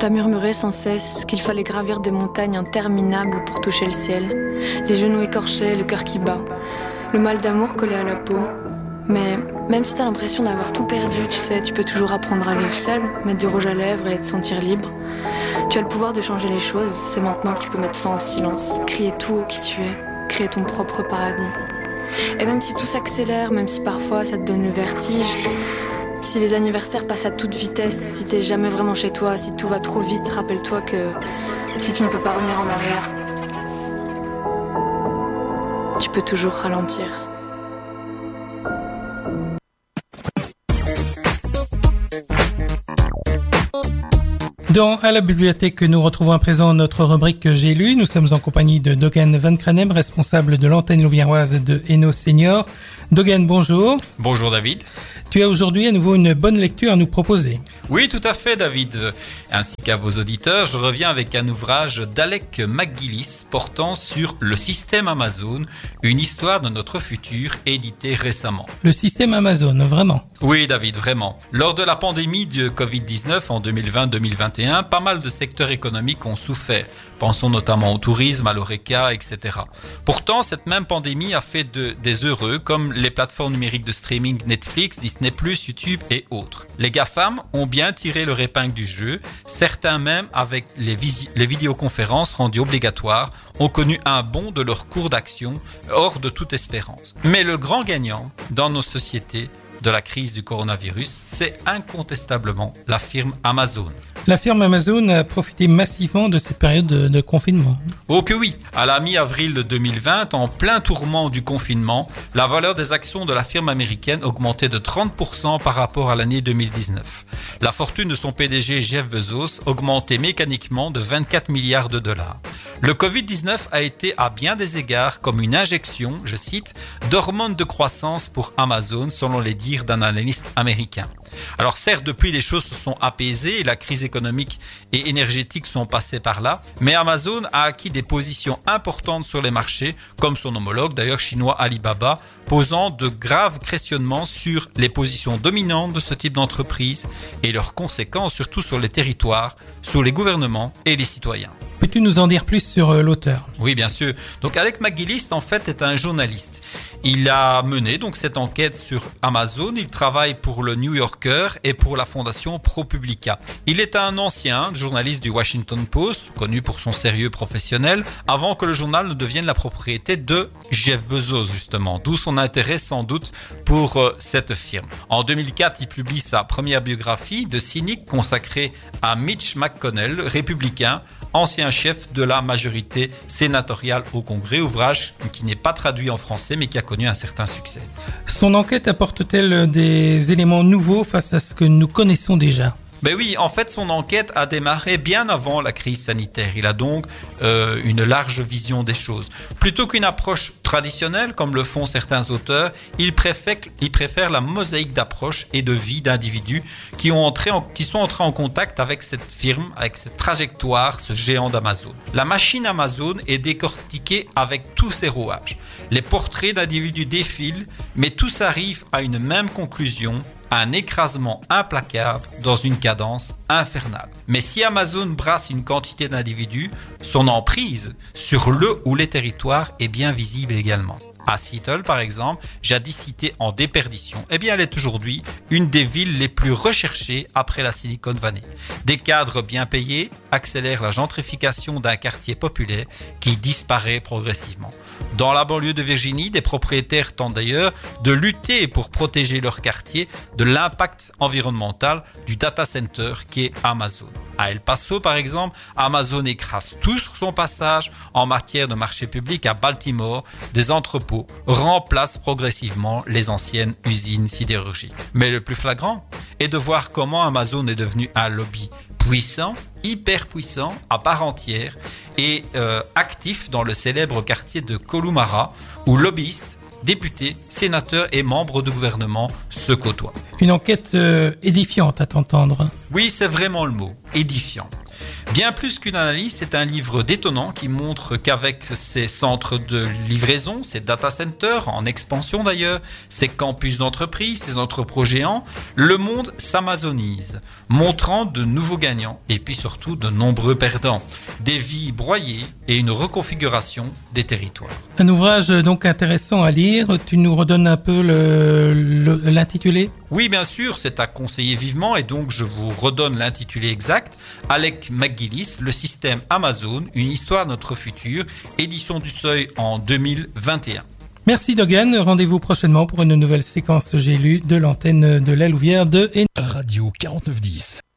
t'a murmuré sans cesse qu'il fallait gravir des montagnes interminables pour toucher le ciel. Les genoux écorchés, le cœur qui bat. Le mal d'amour collé à la peau. Mais même si t'as l'impression d'avoir tout perdu, tu sais, tu peux toujours apprendre à vivre seul, mettre du rouge à lèvres et te sentir libre. Tu as le pouvoir de changer les choses, c'est maintenant que tu peux mettre fin au silence, crier tout haut qui tu es, créer ton propre paradis. Et même si tout s'accélère, même si parfois ça te donne le vertige, si les anniversaires passent à toute vitesse, si t'es jamais vraiment chez toi, si tout va trop vite, rappelle-toi que si tu ne peux pas revenir en arrière, tu peux toujours ralentir. Dans À la bibliothèque, nous retrouvons à présent notre rubrique J'ai lu. Nous sommes en compagnie de Dogan Van Kranem, responsable de l'antenne louviéroise de Hainaut Senior. Dogan, bonjour. Bonjour David. Tu as aujourd'hui à nouveau une bonne lecture à nous proposer. Oui, tout à fait David. Ainsi qu'à vos auditeurs, je reviens avec un ouvrage d'Alec McGillis portant sur le système Amazon, une histoire de notre futur, édité récemment. Le système Amazon, vraiment? Oui David, vraiment. Lors de la pandémie de Covid-19 en 2020-2021, pas mal de secteurs économiques ont souffert. Pensons notamment au tourisme, à l'horeca, etc. Pourtant, cette même pandémie a fait des heureux, comme les plateformes numériques de streaming Netflix, Disney+, YouTube et autres. Les GAFAM ont bien tiré leur épingle du jeu. Certains même, avec les vidéoconférences rendues obligatoires, ont connu un bond de leur cours d'action hors de toute espérance. Mais le grand gagnant dans nos sociétés de la crise du coronavirus, c'est incontestablement la firme Amazon. La firme Amazon a profité massivement de cette période de confinement. Oh que oui! À la mi-avril 2020, en plein tourment du confinement, la valeur des actions de la firme américaine augmentait de 30% par rapport à l'année 2019. La fortune de son PDG Jeff Bezos augmentait mécaniquement de 24 milliards de dollars. Le Covid-19 a été à bien des égards comme une injection, je cite, d'hormones de croissance pour Amazon, selon les dires d'un analyste américain. Alors certes, depuis les choses se sont apaisées et la crise économique et énergétique sont passées par là, mais Amazon a acquis des positions importantes sur les marchés, comme son homologue d'ailleurs chinois Alibaba, posant de graves questionnements sur les positions dominantes de ce type d'entreprise et leurs conséquences surtout sur les territoires, sur les gouvernements et les citoyens. Peux-tu nous en dire plus sur l'auteur? Oui, bien sûr. Donc Alec McGillis, en fait, est un journaliste. Il a mené donc cette enquête sur Amazon. Il travaille pour le New Yorker et pour la fondation ProPublica. Il est un ancien journaliste du Washington Post, connu pour son sérieux professionnel, avant que le journal ne devienne la propriété de Jeff Bezos, justement. D'où son intérêt, sans doute, pour cette firme. En 2004, il publie sa première biographie de cynique consacrée à Mitch McConnell, républicain, ancien chef de la majorité sénatoriale au Congrès, ouvrage qui n'est pas traduit en français mais qui a connu un certain succès. Son enquête apporte-t-elle des éléments nouveaux face à ce que nous connaissons déjà ? Ben oui, en fait, son enquête a démarré bien avant la crise sanitaire. Il a donc une large vision des choses. Plutôt qu'une approche traditionnelle, comme le font certains auteurs, il préfère la mosaïque d'approches et de vie d'individus qui sont entrés en contact avec cette firme, avec cette trajectoire, ce géant d'Amazon. La machine Amazon est décortiquée avec tous ses rouages. Les portraits d'individus défilent, mais tous arrivent à une même conclusion: un écrasement implacable dans une cadence infernale. Mais si Amazon brasse une quantité d'individus, son emprise sur le ou les territoires est bien visible également. À Seattle, par exemple, jadis citée en déperdition, eh bien elle est aujourd'hui une des villes les plus recherchées après la Silicon Valley. Des cadres bien payés accélèrent la gentrification d'un quartier populaire qui disparaît progressivement. Dans la banlieue de Virginie, des propriétaires tentent d'ailleurs de lutter pour protéger leur quartier de l'impact environnemental du data center qui est Amazon. À El Paso, par exemple, Amazon écrase tout sur son passage. En matière de marché public, à Baltimore, des entrepôts remplacent progressivement les anciennes usines sidérurgiques. Mais le plus flagrant est de voir comment Amazon est devenu un lobby puissant, hyper puissant, à part entière, et actif dans le célèbre quartier de Columara, où lobbyistes, députés, sénateurs et membres de gouvernement se côtoient. Une enquête édifiante à t'entendre. Oui, c'est vraiment le mot, édifiant. Bien plus qu'une analyse, c'est un livre détonnant qui montre qu'avec ses centres de livraison, ses data centers, en expansion d'ailleurs, ses campus d'entreprise, ses entrepôts géants, le monde s'amazonise, montrant de nouveaux gagnants et puis surtout de nombreux perdants, des vies broyées et une reconfiguration des territoires. Un ouvrage donc intéressant à lire. Tu nous redonnes un peu l'intitulé ? Oui, bien sûr, c'est à conseiller vivement et donc je vous redonne l'intitulé exact. Alec MacGillis, Le système Amazon, une histoire de notre futur, édition du Seuil en 2021. Merci Dogen, rendez-vous prochainement pour une nouvelle séquence J'ai lu de l'antenne de la Louvière de Radio 4910.